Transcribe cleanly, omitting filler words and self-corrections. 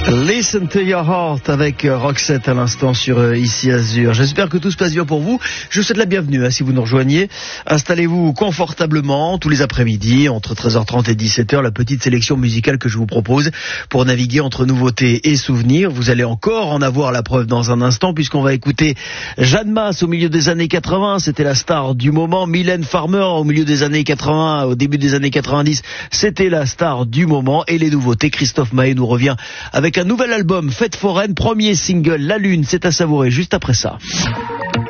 Listen to your heart avec Roxette à l'instant sur Ici Azur. J'espère que tout se passe bien pour vous. Je vous souhaite la bienvenue si vous nous rejoignez. Installez-vous confortablement tous les après-midi entre 13h30 et 17h. La petite sélection musicale que je vous propose pour naviguer entre nouveautés et souvenirs. Vous allez encore en avoir la preuve dans un instant puisqu'on va écouter Jeanne Masse au milieu des années 80. C'était la star du moment. Mylène Farmer au milieu des années 80, au début des années 90. C'était la star du moment. Et les nouveautés, Christophe Maé nous revient avec un nouvel album, Fête foraine, premier single, La Lune, c'est à savourer juste après ça.